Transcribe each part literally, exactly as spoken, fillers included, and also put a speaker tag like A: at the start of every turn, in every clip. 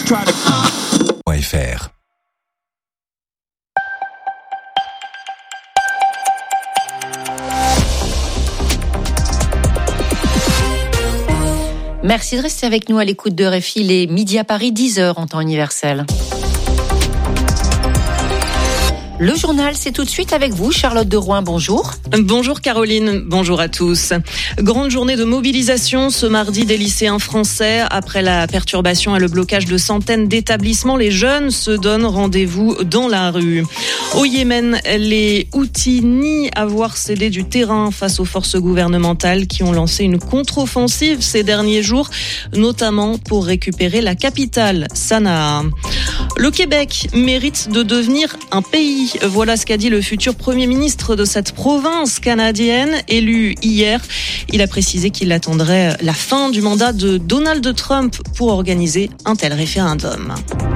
A: .fr
B: Merci de rester avec nous à l'écoute de R F I, les midi à Paris, dix heures en temps universel. Le journal, c'est tout de suite avec vous, Charlotte de Rouen, bonjour.
C: Bonjour Caroline, bonjour à tous. Grande journée de mobilisation ce mardi des lycéens français. Après la perturbation et le blocage de centaines d'établissements, les jeunes se donnent rendez-vous dans la rue. Au Yémen, les Houthis nient avoir cédé du terrain face aux forces gouvernementales qui ont lancé une contre-offensive ces derniers jours, notamment pour récupérer la capitale, Sanaa. Le Québec mérite de devenir un pays. Voilà ce qu'a dit le futur Premier ministre de cette province canadienne, élu hier. Il a précisé qu'il attendrait la fin du mandat de Donald Trump pour organiser un tel référendum.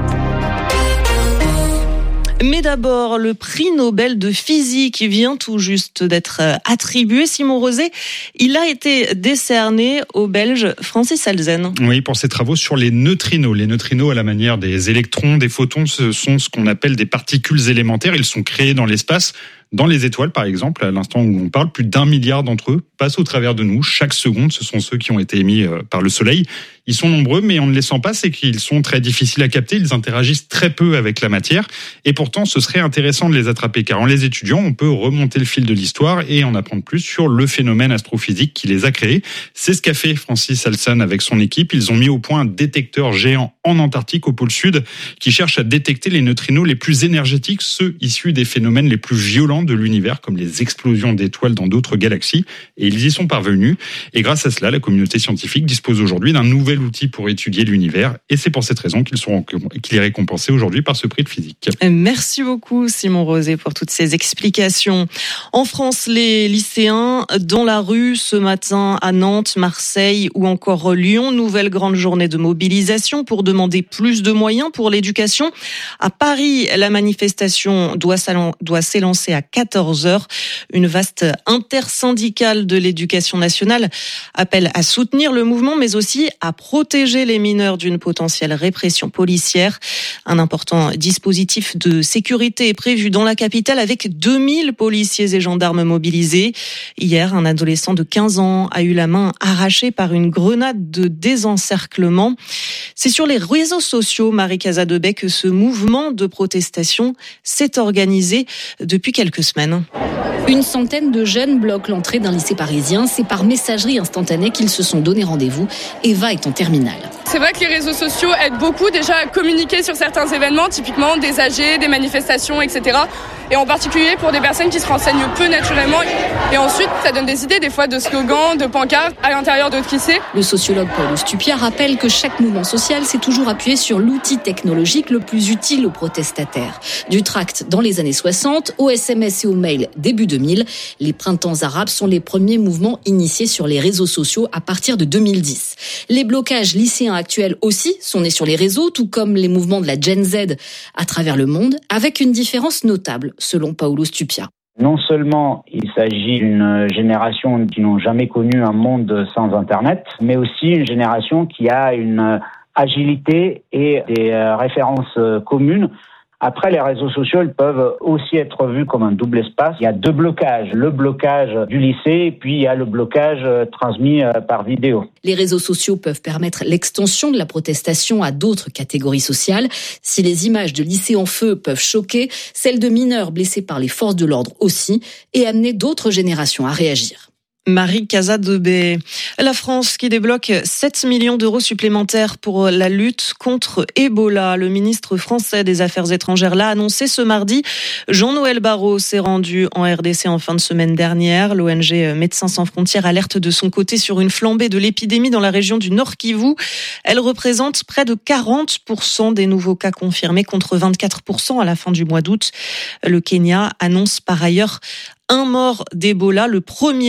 C: Mais d'abord, le prix Nobel de physique vient tout juste d'être attribué. Simon Rosé, il a été décerné au Belge Francis Salzen.
D: Oui, pour ses travaux sur les neutrinos. Les neutrinos, à la manière des électrons, des photons, ce sont ce qu'on appelle des particules élémentaires. Ils sont créés dans l'espace. Dans les étoiles, par exemple, à l'instant où on parle, plus d'un milliard d'entre eux passent au travers de nous. Chaque seconde, ce sont ceux qui ont été émis par le Soleil. Ils sont nombreux, mais on ne les sent pas, c'est qu'ils sont très difficiles à capter. Ils interagissent très peu avec la matière. Et pourtant, ce serait intéressant de les attraper, car en les étudiant, on peut remonter le fil de l'histoire et en apprendre plus sur le phénomène astrophysique qui les a créés. C'est ce qu'a fait Francis Salzen avec son équipe. Ils ont mis au point un détecteur géant en Antarctique, au pôle Sud, qui cherche à détecter les neutrinos les plus énergétiques, ceux issus des phénomènes les plus violents de l'univers, comme les explosions d'étoiles dans d'autres galaxies. Et ils y sont parvenus. Et grâce à cela, la communauté scientifique dispose aujourd'hui d'un nouvel outil pour étudier l'univers. Et c'est pour cette raison qu'ils sont, qu'il est récompensé aujourd'hui par ce prix de physique.
C: Merci beaucoup, Simon Rosé, pour toutes ces explications. En France, les lycéens dans la rue ce matin à Nantes, Marseille ou encore Lyon. Nouvelle grande journée de mobilisation pour demander plus de moyens pour l'éducation. À Paris, la manifestation doit s'élancer à quatorze heures. Une vaste intersyndicale de l'éducation nationale appelle à soutenir le mouvement, mais aussi à protéger les mineurs d'une potentielle répression policière. Un important dispositif de sécurité est prévu dans la capitale avec deux mille policiers et gendarmes mobilisés. Hier, un adolescent de quinze ans a eu la main arrachée par une grenade de désencerclement. C'est sur les réseaux sociaux, Marie Casadebey, que ce mouvement de protestation s'est organisé depuis quelques semaines.
E: Une centaine de jeunes bloquent l'entrée d'un lycée parisien. C'est par messagerie instantanée qu'ils se sont donné rendez-vous. Eva est en terminale.
F: C'est vrai que les réseaux sociaux aident beaucoup déjà à communiquer sur certains événements, typiquement des A G, des manifestations, et cetera. Et en particulier pour des personnes qui se renseignent peu naturellement. Et ensuite, ça donne des idées, des fois de slogans, de pancartes à l'intérieur d'autres lycées.
E: Le sociologue Paul Stupia rappelle que chaque mouvement social s'est toujours appuyé sur l'outil technologique le plus utile aux protestataires. Du tract dans les années soixante, au S M S et au mail début deux mille, les printemps arabes sont les premiers mouvements initiés sur les réseaux sociaux à partir de deux mille dix. Les blocages lycéens actuels aussi sont nés sur les réseaux, tout comme les mouvements de la Gen Z à travers le monde, avec une différence notable, selon Paolo Stupia.
G: Non seulement il s'agit d'une génération qui n'ont jamais connu un monde sans Internet, mais aussi une génération qui a une agilité et des références communes. Après, les réseaux sociaux, ils peuvent aussi être vus comme un double espace. Il y a deux blocages. Le blocage du lycée et puis il y a le blocage transmis par vidéo.
E: Les réseaux sociaux peuvent permettre l'extension de la protestation à d'autres catégories sociales. Si les images de lycées en feu peuvent choquer, celles de mineurs blessés par les forces de l'ordre aussi, et amener d'autres générations à réagir.
C: Marie Casadebey. La France qui débloque sept millions d'euros supplémentaires pour la lutte contre Ebola. Le ministre français des Affaires étrangères l'a annoncé ce mardi. Jean-Noël Barrot s'est rendu en R D C en fin de semaine dernière. L'O N G Médecins sans frontières alerte de son côté sur une flambée de l'épidémie dans la région du Nord Kivu. Elle représente près de quarante pour cent des nouveaux cas confirmés contre vingt-quatre pour cent à la fin du mois d'août. Le Kenya annonce par ailleurs un mort d'Ebola, le premier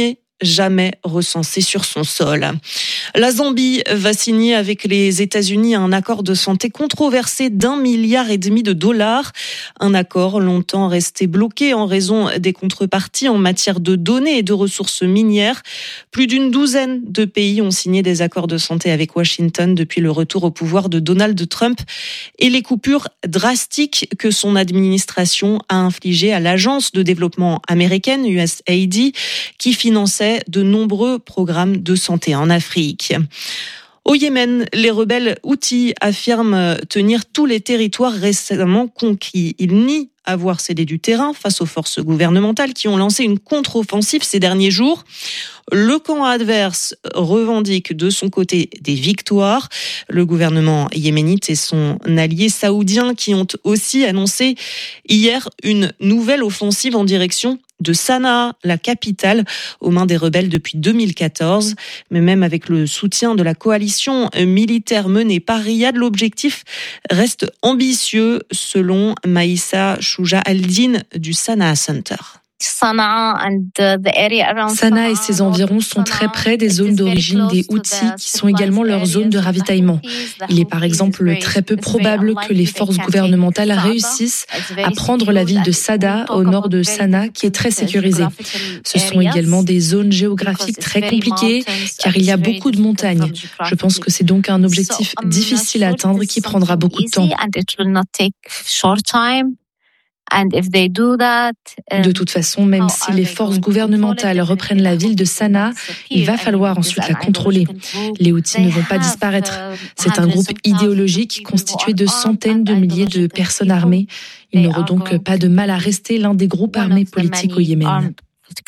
C: jamais recensés sur son sol. La Zambie va signer avec les États-Unis un accord de santé controversé d'un milliard et demi de dollars. Un accord longtemps resté bloqué en raison des contreparties en matière de données et de ressources minières. Plus d'une douzaine de pays ont signé des accords de santé avec Washington depuis le retour au pouvoir de Donald Trump et les coupures drastiques que son administration a infligées à l'agence de développement américaine U S A I D qui finançait de nombreux programmes de santé en Afrique. Au Yémen, les rebelles Houthis affirment tenir tous les territoires récemment conquis. Ils nient avoir cédé du terrain face aux forces gouvernementales qui ont lancé une contre-offensive ces derniers jours. Le camp adverse revendique de son côté des victoires. Le gouvernement yéménite et son allié saoudien qui ont aussi annoncé hier une nouvelle offensive en direction de Sanaa, la capitale, aux mains des rebelles depuis deux mille quatorze. Mais même avec le soutien de la coalition militaire menée par Riyad, l'objectif reste ambitieux, selon Maïssa Chouja Aldine du Sanaa Center.
A: Sanaa et ses environs sont très près des zones d'origine des Houthis qui sont également leur zone de ravitaillement. Il est par exemple très peu probable que les forces gouvernementales réussissent à prendre la ville de Sada au nord de Sanaa qui est très sécurisée. Ce sont également des zones géographiques très compliquées car il y a beaucoup de montagnes. Je pense que c'est donc un objectif difficile à atteindre qui prendra beaucoup de temps. De toute façon, même si les forces gouvernementales reprennent la ville de Sanaa, il va falloir ensuite la contrôler. Les Houthis ne vont pas disparaître. C'est un groupe idéologique constitué de centaines de milliers de personnes armées. Ils n'auront donc pas de mal à rester l'un des groupes armés politiques au Yémen.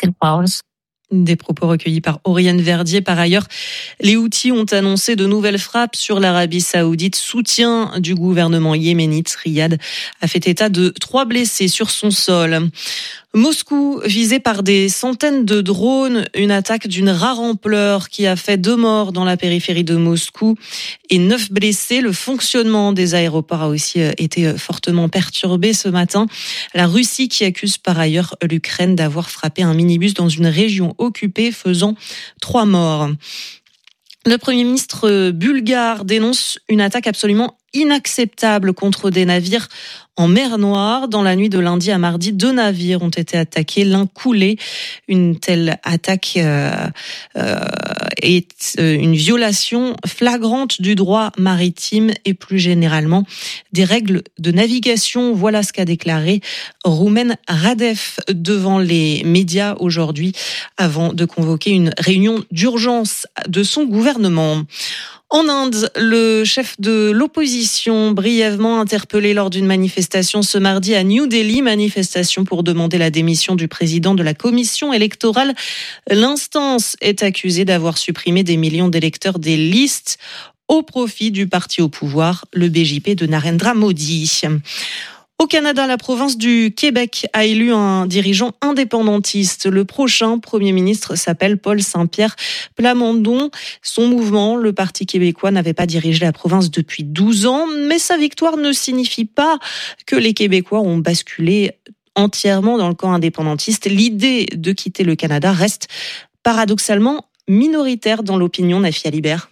C: Des propos recueillis par Oriane Verdier. Par ailleurs, les Houthis ont annoncé de nouvelles frappes sur l'Arabie Saoudite. Soutien du gouvernement yéménite. Riyad a fait état de trois blessés sur son sol. Moscou visé par des centaines de drones, une attaque d'une rare ampleur qui a fait deux morts dans la périphérie de Moscou et neuf blessés. Le fonctionnement des aéroports a aussi été fortement perturbé ce matin. La Russie qui accuse par ailleurs l'Ukraine d'avoir frappé un minibus dans une région occupée, faisant trois morts. Le Premier ministre bulgare dénonce une attaque absolument inacceptable contre des navires en mer Noire. Dans la nuit de lundi à mardi, deux navires ont été attaqués, l'un coulé. Une telle attaque euh, euh, est une violation flagrante du droit maritime et plus généralement des règles de navigation. Voilà ce qu'a déclaré Roumen Radev devant les médias aujourd'hui avant de convoquer une réunion d'urgence de son gouvernement. En Inde, le chef de l'opposition, brièvement interpellé lors d'une manifestation ce mardi à New Delhi, manifestation pour demander la démission du président de la commission électorale. L'instance est accusée d'avoir supprimé des millions d'électeurs des listes au profit du parti au pouvoir, le B J P de Narendra Modi. Au Canada, la province du Québec a élu un dirigeant indépendantiste. Le prochain Premier ministre s'appelle Paul Saint-Pierre Plamondon. Son mouvement, le Parti québécois, n'avait pas dirigé la province depuis douze ans, mais sa victoire ne signifie pas que les Québécois ont basculé entièrement dans le camp indépendantiste. L'idée de quitter le Canada reste paradoxalement minoritaire dans l'opinion. Nafi Alibert.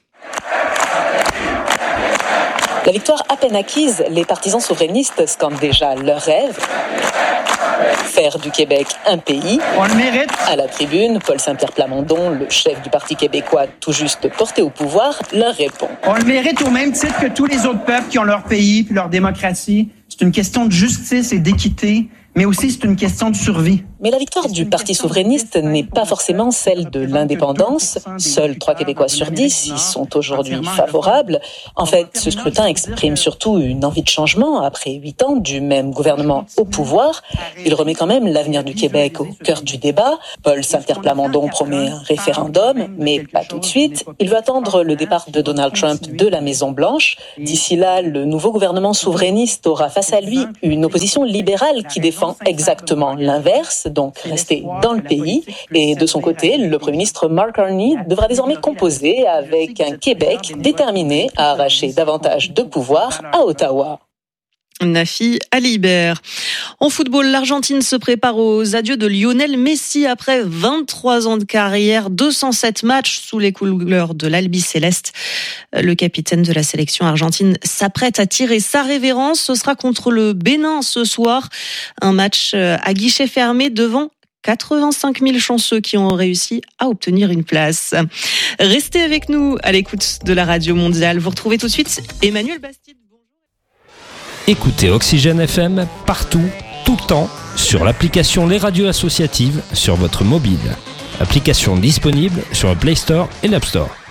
H: La victoire à peine acquise, les partisans souverainistes scandent déjà leur rêve. Faire du Québec un pays.
I: On le mérite.
H: À la tribune, Paul Saint-Pierre Plamondon, le chef du Parti québécois tout juste porté au pouvoir, leur répond.
I: On le mérite au même titre que tous les autres peuples qui ont leur pays et leur démocratie. C'est une question de justice et d'équité, mais aussi c'est une question de survie.
H: Mais la victoire du Parti souverainiste n'est pas forcément celle de l'indépendance. Seuls trois Québécois sur dix y sont aujourd'hui favorables. En fait, ce scrutin exprime surtout une envie de changement après huit ans du même gouvernement au pouvoir. Il remet quand même l'avenir du Québec au cœur du débat. Paul Saint-Pierre Plamondon promet un référendum, mais pas tout de suite. Il veut attendre le départ de Donald Trump de la Maison-Blanche. D'ici là, le nouveau gouvernement souverainiste aura face à lui une opposition libérale qui défend exactement l'inverse, donc rester dans le pays. Et de son côté, le Premier ministre Mark Carney devra désormais composer avec un Québec déterminé à arracher davantage de pouvoir à Ottawa.
C: Nafi Alibert. En football, l'Argentine se prépare aux adieux de Lionel Messi après vingt-trois ans de carrière, deux cent sept matchs sous les couleurs de l'Albi-Céleste. Le capitaine de la sélection argentine s'apprête à tirer sa révérence. Ce sera contre le Bénin ce soir. Un match à guichet fermé devant quatre-vingt-cinq mille chanceux qui ont réussi à obtenir une place. Restez avec nous à l'écoute de la Radio Mondiale. Vous retrouvez tout de suite Emmanuel Bastide.
J: Écoutez Oxygène F M partout, tout le temps, sur l'application Les Radios Associatives sur votre mobile. Application disponible sur le Play Store et l'App Store.